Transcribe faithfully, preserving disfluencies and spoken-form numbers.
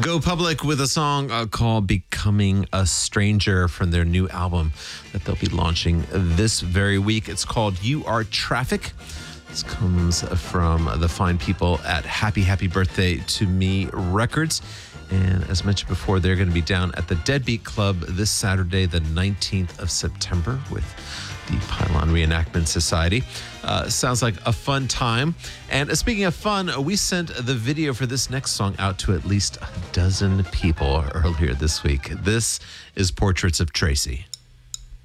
Go Public with a song uh, called Becoming a Stranger from their new album that they'll be launching this very week. It's called You Are Traffic. This comes from the fine people at Happy Happy Birthday to Me Records. And as mentioned before, they're going to be down at the Deadbeat Club this Saturday, the nineteenth of September, with the Pylon Reenactment Society. Uh, sounds like a fun time. And uh, speaking of fun, uh, we sent the video for this next song out to at least a dozen people earlier this week. This is Portraits of Tracy.